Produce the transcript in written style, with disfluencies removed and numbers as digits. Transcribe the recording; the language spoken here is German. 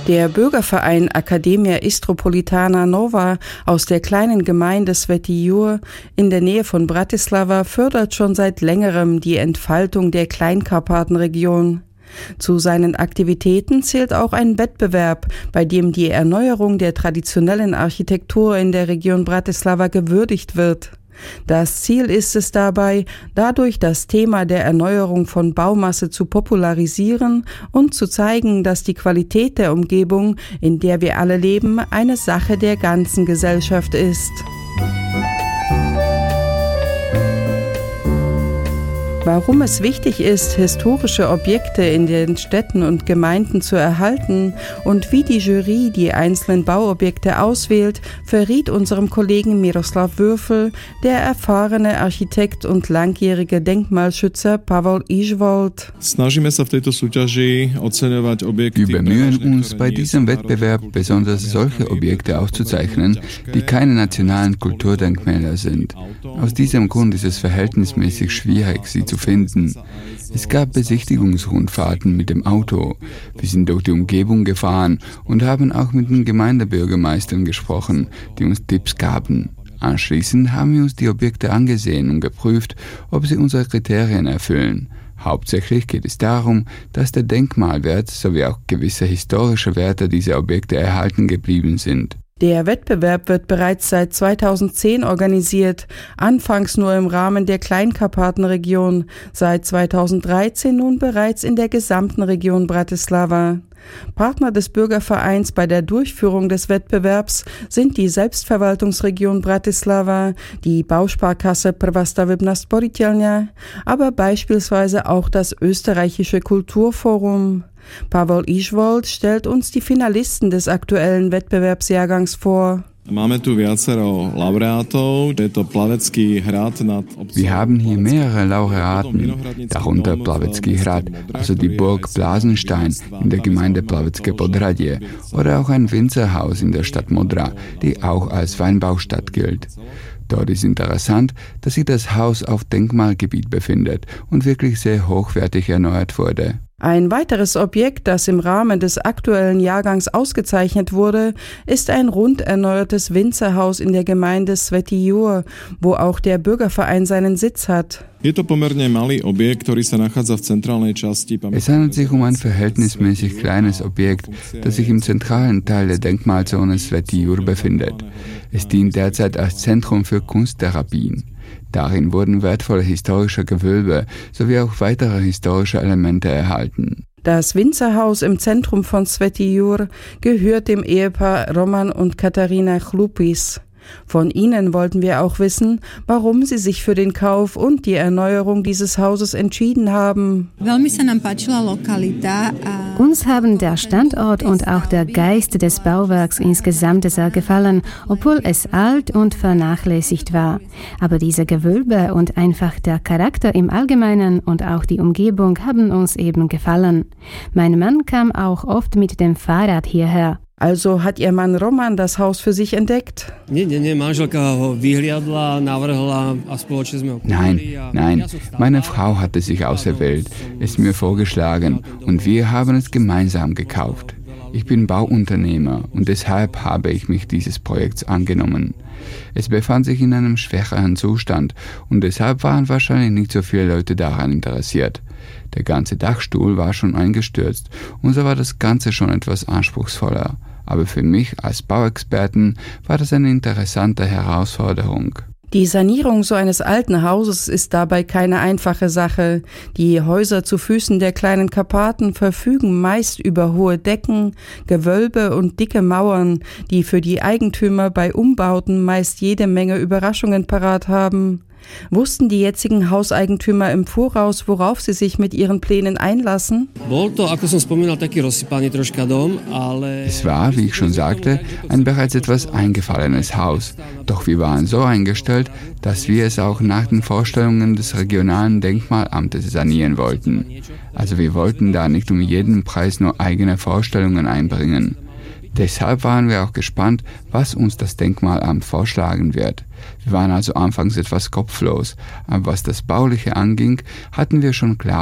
Der Bürgerverein Academia Istropolitana Nova aus der kleinen Gemeinde Svätý Jur in der Nähe von Bratislava fördert schon seit längerem die Entfaltung der Kleinkarpatenregion. Zu seinen Aktivitäten zählt auch ein Wettbewerb, bei dem die Erneuerung der traditionellen Architektur in der Region Bratislava gewürdigt wird. Das Ziel ist es dabei, dadurch das Thema der Erneuerung von Baumasse zu popularisieren und zu zeigen, dass die Qualität der Umgebung, in der wir alle leben, eine Sache der ganzen Gesellschaft ist. Warum es wichtig ist, historische Objekte in den Städten und Gemeinden zu erhalten und wie die Jury die einzelnen Bauobjekte auswählt, verriet unserem Kollegen Miroslav Würfel der erfahrene Architekt und langjährige Denkmalschützer Pavel Ižvold. Wir bemühen uns bei diesem Wettbewerb besonders solche Objekte auszuzeichnen, die keine nationalen Kulturdenkmäler sind. Aus diesem Grund ist es verhältnismäßig schwierig, sie zu finden. Es gab Besichtigungsrundfahrten mit dem Auto. Wir sind durch die Umgebung gefahren und haben auch mit den Gemeindebürgermeistern gesprochen, die uns Tipps gaben. Anschließend haben wir uns die Objekte angesehen und geprüft, ob sie unsere Kriterien erfüllen. Hauptsächlich geht es darum, dass der Denkmalwert sowie auch gewisse historische Werte dieser Objekte erhalten geblieben sind. Der Wettbewerb wird bereits seit 2010 organisiert, anfangs nur im Rahmen der Kleinkarpatenregion, seit 2013 nun bereits in der gesamten Region Bratislava. Partner des Bürgervereins bei der Durchführung des Wettbewerbs sind die Selbstverwaltungsregion Bratislava, die Bausparkasse Prvá stavebná sporiteľňa, aber beispielsweise auch das österreichische Kulturforum. Pavel Ižvold stellt uns die Finalisten des aktuellen Wettbewerbsjahrgangs vor. Wir haben hier mehrere Laureaten, darunter Plavecký hrad, also die Burg Blasenstein in der Gemeinde Plavecké Podhradie, oder auch ein Winzerhaus in der Stadt Modra, die auch als Weinbaustadt gilt. Dort ist interessant, dass sich das Haus auf Denkmalgebiet befindet und wirklich sehr hochwertig erneuert wurde. Ein weiteres Objekt, das im Rahmen des aktuellen Jahrgangs ausgezeichnet wurde, ist ein rund erneuertes Winzerhaus in der Gemeinde Svätý Jur, wo auch der Bürgerverein seinen Sitz hat. Es handelt sich um ein verhältnismäßig kleines Objekt, das sich im zentralen Teil der Denkmalzone Svätý Jur befindet. Es dient derzeit als Zentrum für Kunsttherapien. Darin wurden wertvolle historische Gewölbe sowie auch weitere historische Elemente erhalten. Das Winzerhaus im Zentrum von Svätý Jur gehört dem Ehepaar Roman und Katarina Chlupis. Von ihnen wollten wir auch wissen, warum sie sich für den Kauf und die Erneuerung dieses Hauses entschieden haben. Uns haben der Standort und auch der Geist des Bauwerks insgesamt sehr gefallen, obwohl es alt und vernachlässigt war. Aber diese Gewölbe und einfach der Charakter im Allgemeinen und auch die Umgebung haben uns eben gefallen. Mein Mann kam auch oft mit dem Fahrrad hierher. Also hat ihr Mann Roman das Haus für sich entdeckt? Nein, meine Frau hatte sich auserwählt, es mir vorgeschlagen und wir haben es gemeinsam gekauft. Ich bin Bauunternehmer und deshalb habe ich mich dieses Projekts angenommen. Es befand sich in einem schwächeren Zustand und deshalb waren wahrscheinlich nicht so viele Leute daran interessiert. Der ganze Dachstuhl war schon eingestürzt und so war das Ganze schon etwas anspruchsvoller. Aber für mich als Bauexperten war das eine interessante Herausforderung. Die Sanierung so eines alten Hauses ist dabei keine einfache Sache. Die Häuser zu Füßen der kleinen Karpaten verfügen meist über hohe Decken, Gewölbe und dicke Mauern, die für die Eigentümer bei Umbauten meist jede Menge Überraschungen parat haben. Wussten die jetzigen Hauseigentümer im Voraus, worauf sie sich mit ihren Plänen einlassen? Es war, wie ich schon sagte, ein bereits etwas eingefallenes Haus. Doch wir waren so eingestellt, dass wir es auch nach den Vorstellungen des regionalen Denkmalamtes sanieren wollten. Also wir wollten da nicht um jeden Preis nur eigene Vorstellungen einbringen. Deshalb waren wir auch gespannt, was uns das Denkmalamt vorschlagen wird. Wir waren also anfangs etwas kopflos, aber was das Bauliche anging, hatten wir schon klar